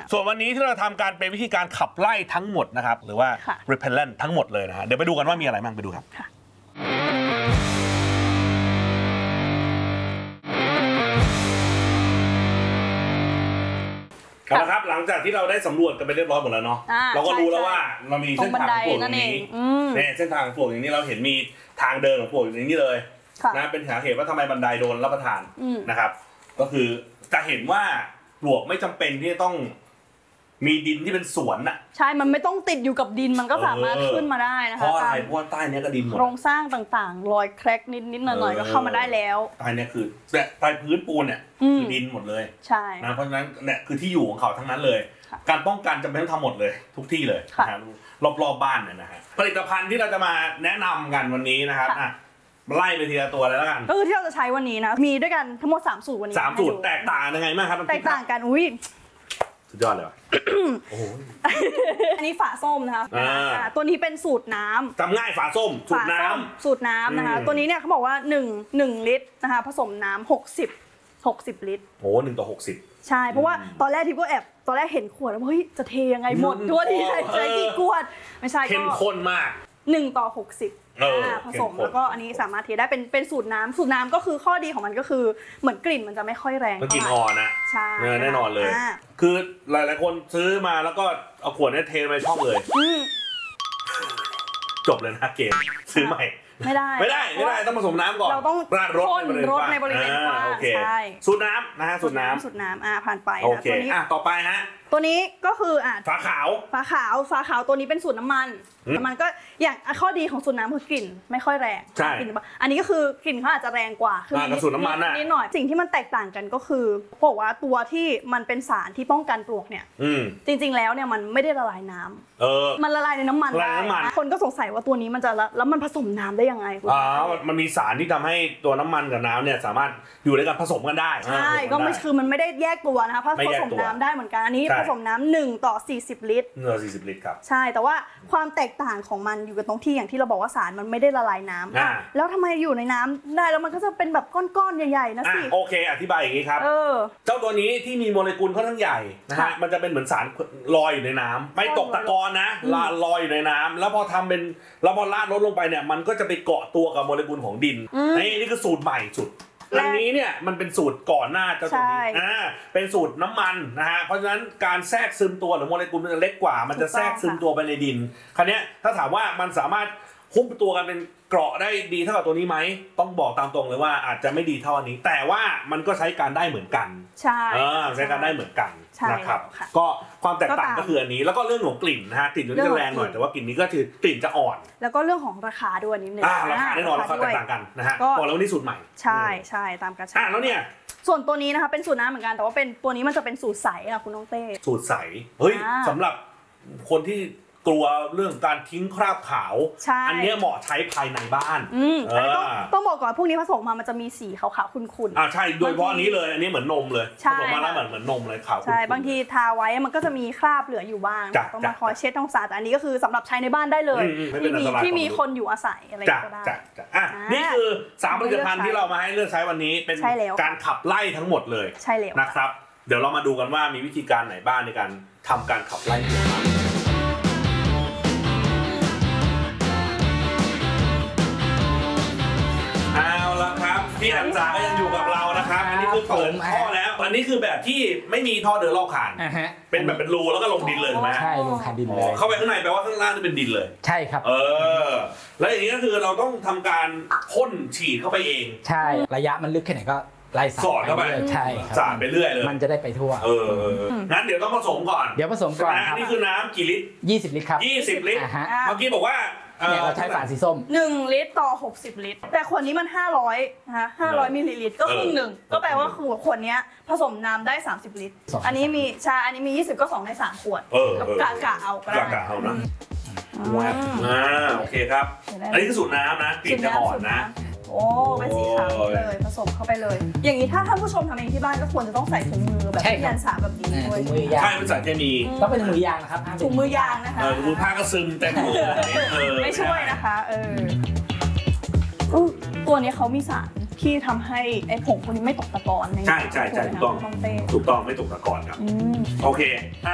ส่วนวันนี้ที่เราทำการเป็นวิธีการขับไล่ทั้งหมดนะครับหรือว่า repellent ทั้งหมดเลยนะฮะเดี๋ยวไปดูกันว่ามีอะไรบ้างไปดูครับเอาละครับหลังจากที่เราได้สำรวจกันไปเรียบร้อยหมดแล้วเนาะเราก็รู้แล้วว่าเรามีเส้นทางปลวกอย่างนี้เนี่ยเส้นทางปลวกอย่างนี้เราเห็นมีทางเดินของปลวกอย่างนี้เลยนะเป็นสาเหตุว่าทำไมบันไดโดนรับประทานนะครับก็คือจะเห็นว่าปลวกไม่จำเป็นที่จะต้องมีดินที่เป็นสวนน่ะใช่มันไม่ต้องติดอยู่กับดินมันก็สามารถขึ้นมาได้นะคะเพราะอะไรเพราะว่าใต้นี้ก็ดินหมดโครงสร้างต่างๆรอยแคร็กนิดๆหน่อยๆก็เข้ามาได้แล้วใต้นี้คือใต้พื้นปูนเนี่ยคือดินหมดเลยใช่นะเพราะฉะนั้นเนี่ยคือที่อยู่ของเขาทั้งนั้นเลยการป้องกันจำเป็นต้องทำหมดเลยทุกที่เลยนะรอบๆบ้านเนี่ยนะฮะผลิตภัณฑ์ที่เราจะมาแนะนำกันวันนี้นะครับไล่ไปทีละตัวเลยแล้วกันก็คือที่เราจะใช้วันนี้นะมีด้วยกันทั้งหมด3สูตรวันนี้ 3สูตรแตกต่างยังไงบ้างครับแตกต่างกันอุ้ยสุดยอดเลยโอ้โหอันนี้ฝาส้มนะคะตัวนี้เป็นสูตรน้ำจำง่ายฝาส้มสูตรน้ำนะคะตัวนี้เนี่ยเขาบอกว่า1ลิตรนะคะผสมน้ำ60ลิตรโอ้1:60 ใช่เพราะว่าตอนแรกทิพย์ก็ตอนแรกเห็นขวดแล้วเฮ้ยจะเทยังไงหมดตัวนี้ใช้กี่ขวดไม่ใช่ก็เข้มข้นมาก 1:60ผสมแล้วก็อันนี้สามารถเทได้เป็นสูตรน้ำก็คือข้อดีของมันก็คือเหมือนกลิ่นมันจะไม่ค่อยแรงมันกลิ่นอ่อนนะใช่แน่นอนเลยคือหลายๆคนซื้อมาแล้วก็เอาขวดนี้เทไปช่องเลยจบเลยนะเกมซื้อใหม่ไม่ได้ต้องผสมน้ำก่อนเราต้องรดในบริเวณกว้างใช่สูตรน้ำนะฮะสูตรน้ำผ่านไปนะตัวนี้ต่อไปฮะตัวนี้ก็คือฝาขาวตัวนี้เป็นสูตรน้ำมันก็อย่างข้อดีของสูตรน้ำคือกลิ่นไม่ค่อยแรงอันนี้ก็คือกลิ่นเขาอาจจะแรงกว่าคือสูตรน้ำมันนิดหน่อยสิ่งที่มันแตกต่างกันก็คือบอกว่าตัวที่มันเป็นสารที่ป้องกันปลวกเนี่ยจริงๆแล้วเนี่ยมันไม่ได้ละลายน้ำมันละลายในน้ำมันได้คนก็สงสัยว่าตัวนี้มันจะแล้วมันผสมน้ำได้ยังไงมันมีสารที่ทำให้ตัวน้ำมันกับน้ำเนี่ยสามารถอยู่ในการผสมกันได้ใช่ก็ไม่คือมันไม่ได้แยกตัวนะคะเพราะผสมน้ำได้เหมือนกันอันนี้ผสมน้ำ1:40 ลิตร 40 ลิตรครับใช่แต่ว่าความแตกต่างของมันอยู่กับตรงที่อย่างที่เราบอกว่าสารมันไม่ได้ละลายน้ำแล้วทำไมอยู่ในน้ำได้แล้วมันก็จะเป็นแบบก้อนๆใหญ่ๆนะสิโอเคอธิบายอย่างนี้ครับเจ้าตัวนี้ที่มีโมเลกุลค่อนข้างใหญ่นะฮะมันจะเป็นเหมือนสารลอยอยู่ในน้ำไม่ตกตะกอนนะลอยอยู่ในน้ำแล้วพอราดลดลงไปเนี่ยมันก็จะไปเกาะตัวกับโมเลกุลของดินนี่คือสูตรใหม่สุดอันนี้เนี่ยมันเป็นสูตรก่อนหน้าเจ้าตัวนี้เป็นสูตรน้ำมันนะฮะเพราะฉะนั้นการแทรกซึมตัวหรือโมเลกุลมันจะเล็กกว่ามันจะแทรกซึมตัวไปในดินคราวนี้ถ้าถามว่ามันสามารถหุ้มตัวกันเป็นเกราะได้ดีเท่ากับตัวนี้ไหมต้องบอกตามตรงเลยว่าอาจจะไม่ดีเท่าอันนี้แต่ว่ามันก็ใช้การได้เหมือนกันใช่ใช้การได้เหมือนกันนะครับก็ความแตกต่างก็คืออันนี้แล้วก็เรื่องของกลิ่นนะฮะกลิ่นตัวนี้จะแรงหน่อยแต่ว่ากลิ่นนี้ก็คือกลิ่นจะอ่อนแล้วก็เรื่องของราคาด้วยนิดนึงราคาแน่นอนราคาแตกต่างกันนะฮะบอกแล้วนี่สูตรใหม่ใช่ตามกระชับแล้วเนี่ยส่วนตัวนี้นะคะเป็นสูตรน้ำเหมือนกันแต่ว่าเป็นตัวนี้มันจะเป็นสูตรใสค่ะคุณน้องเต้สูตรใสเฮ้ยสำหรับคนที่กลัวเรื่องการทิ้งคราบขาวอันนี้เหมาะใช้ภายในบ้านต้องบอกก่อนพวกนี้ผสมมามันจะมีสีขาวๆขุ่นๆใช่โดยเฉพาะอันนี้เลยอันนี้เหมือนนมเลยผสมมาแล้วเหมือนนมเลยขาวใช่บางทีทาไว้มันก็จะมีคราบเหลืออยู่บ้างต้องมาคอยเช็ดทำความสะอาดอันนี้ก็คือสำหรับใช้ในบ้านได้เลยที่มีคนอยู่อาศัยอะไรก็ได้นี่คือ3ผลิตภัณฑ์ที่เรามาให้เลือกใช้วันนี้เป็นการขับไล่ทั้งหมดเลยนะครับเดี๋ยวเรามาดูกันว่ามีวิธีการไหนบ้างในการทำการขับไล่พี่อันจาก็ยังอยู่กับเรานะครับอันนี้คือเปิดท่อแล้วอันนี้คือแบบที่ไม่มีท่อเดินรอบคานเป็นแบบเป็นรูแล้วก็ลงดินเลยถูกไหมใช่ลงคานดินเลยเข้าไปข้างในแปลว่าข้างล่างนี่เป็นดินเลยใช่ครับแล้วอย่างนี้ก็คือเราต้องทำการพ่นฉีดเข้าไปเองใช่ระยะมันลึกแค่ไหนก็ไล่สอดเข้าไปใช่สาดไปเรื่อยเลยมันจะได้ไปทั่วงั้นเดี๋ยวต้องผสมก่อนเดี๋ยวผสมก่อนครับนี่คือน้ำกี่ลิตร 20 ลิตรครับ 20 ลิตรเมื่อกี้บอกว่าเนี่ยเราใช้ฝาสีส้ม 1 ลิตรต่อ60 ลิตรแต่ขวดนี้มัน500นะคะ500 มิลลิลิตรก็ครึ่งหนึ่งก็แปลว่าขวดนี้ผสมน้ำได้30 ลิตรอันนี้มี20ก็2ใน3ขวดกะเอาก็ได้กะเอานะโอเคครับอันนี้คือสูตรน้ำนะกลิ่นจะอ่อนนะโอ้เป็นสีขาวเลยผสมเข้าไปเลยอย่างนี้ถ้าท่านผู้ชมทำเองที่บ้านก็ควรจะต้องใส่ถุงมือแบบที่ยันสาแบบนี้ด้วยใช่เป็นสารเคมีต้องเป็นถุงมือยางนะครับถุงมือยางนะคะถุงมือผ้าก็ซึมเต็มมือไม่ช่วยนะคะตัวนี้เขามีสารที่ทำให้ไอ้ผงพวกนี้ไม่ตกตะกอนใช่ถูกต้องไม่ตกตะกอนครับโอเค